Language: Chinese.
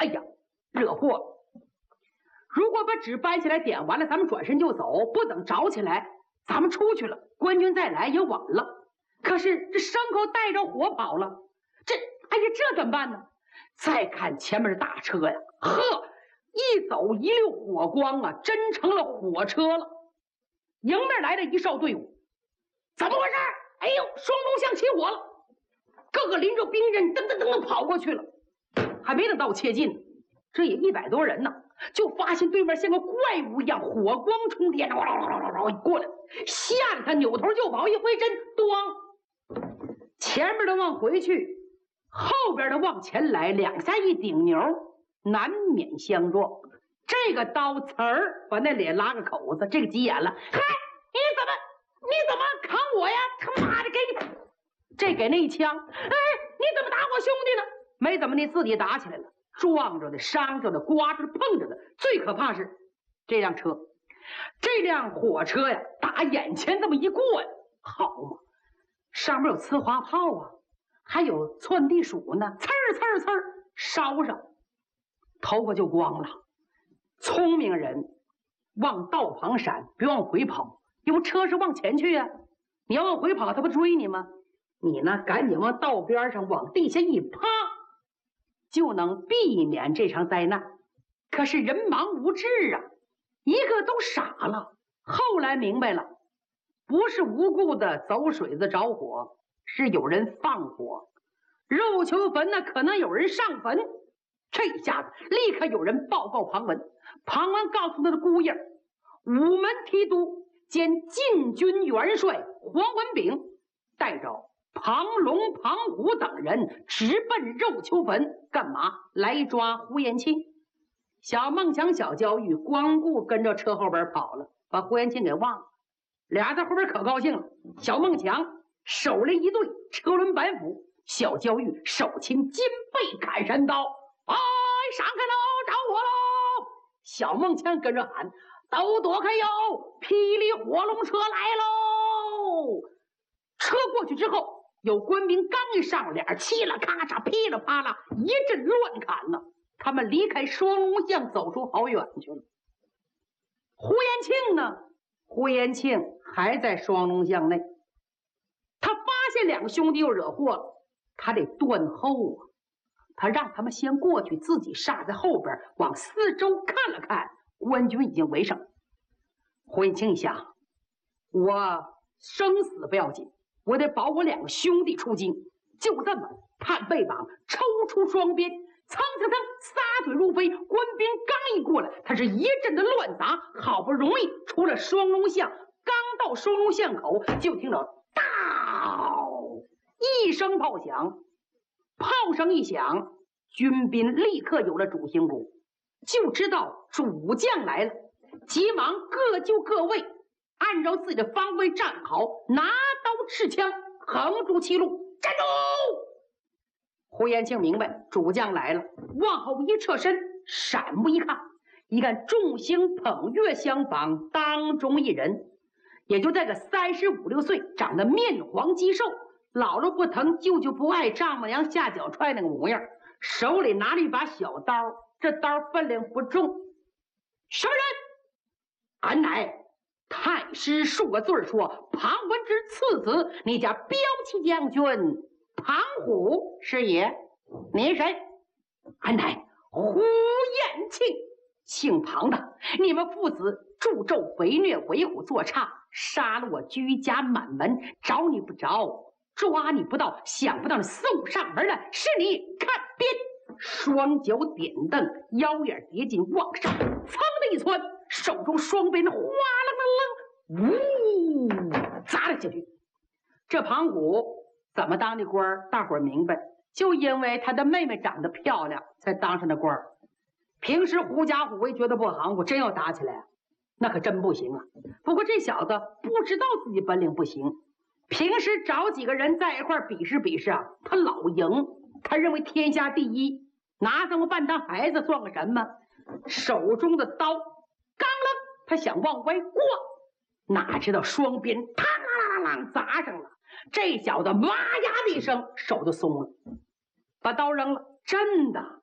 哎呀，惹祸了！如果把纸掰下来点完了，咱们转身就走，不等着起来，咱们出去了，官军再来也晚了。可是这牲口带着火跑了，哎呀，这怎么办呢？再看前面的大车呀，呵，一走一溜火光啊，真成了火车了。迎面来了一哨队伍，怎么回事？哎呦，双龙巷起火了！各个拎着兵刃，噔噔噔噔跑过去了。还没等到切近，这也100多人呢，就发现对面像个怪物一样，火光冲天，过来，吓得他扭头就跑，一挥身，咣，前面的往回去，后边的往前来，2下一顶牛，难免相撞。这个刀刺儿把那脸拉个口子，这个急眼了，嗨，你怎么砍我呀？他妈的，给你！这给那一枪，哎，你怎么打我兄弟呢？没怎么，你自己打起来了，撞着的、伤着的、刮着的、碰着的。最可怕是这辆车，这辆火车呀，打眼前这么一过呀，好嘛，上面有呲花炮啊，还有窜地鼠呢，呲儿呲儿呲儿，烧上，头发就光了。聪明人往道旁闪，别往回跑，因为车是往前去呀。你要往回跑，他不追你吗？你呢，赶紧往道边上往地下一趴，就能避免这场灾难。可是人忙无智啊，一个都傻了。后来明白了，不是无故的走水子着火，是有人放火。肉球坟呢，可能有人上坟。这下子立刻有人报告庞文，庞文告诉他的姑爷，午门提督兼禁军元帅黄文炳带着庞龙、庞虎等人直奔肉球坟，干嘛？来抓胡延庆。小孟强、小焦裕光顾跟着车后边跑了，把胡延庆给忘了。俩在后边可高兴了。小孟强手里一对车轮板斧，小焦裕手擎金背砍山刀。哎，闪开喽！着火喽！小孟强跟着喊：“都躲开哟！霹雳火龙车来喽！”车过去之后，有官兵刚一上脸，嘁啦咔嚓、噼里啪啦一阵乱砍呢。他们离开双龙巷，走出好远去了。胡延庆呢？胡延庆还在双龙巷内。他发现2个兄弟又惹祸了，他得断后啊。他让他们先过去，自己杀在后边，往四周看了看，官军已经围上。胡延庆一想，我生死不要紧，我得保我2个兄弟出京。就这么探背膀，抽出双鞭，蹭蹭蹭，撒腿如飞。官兵刚一过来，他是一阵的乱砸，好不容易出了双龙巷。刚到双龙巷口，就听到“哒”一声炮响。炮声一响，军兵立刻有了主心骨，就知道主将来了，急忙各就各位，按照自己的方位站好，拿刀持枪，横住其路，站住！胡延庆明白主将来了，往后一侧身，闪目一看，一看众星捧月相仿，当中一人，也就在个35、6岁，长得面黄肌瘦，姥姥不疼，舅舅不爱，丈母娘下脚踹那个模样，手里拿着一把小刀，这刀分量不重。什么人？俺乃太师数个字说庞文之次子，你家骠骑将军庞虎是也。你谁？俺乃胡延庆，姓庞的。你们父子助纣为虐，为虎作伥，杀了我居家满门，找你不着，抓你不到，想不到你送上门的是你。看鞭，双脚点蹬，腰眼叠紧往上，噌的一窜，手中双鞭哗啦啦啦，呜，砸了下去。这庞虎怎么当的官，大伙儿明白，就因为他的妹妹长得漂亮，才当上的官。平时狐假虎威，觉得不行，我真要打起来，那可真不行啊。不过这小子不知道自己本领不行，平时找几个人在一块比试比试啊，他老赢。他认为天下第一，拿这么半当孩子算个什么？手中的刀刚了，他想往外过，哪知道双鞭嘡啷啷啷砸上了。这小子哇呀的一声，手就松了，把刀扔了。真的，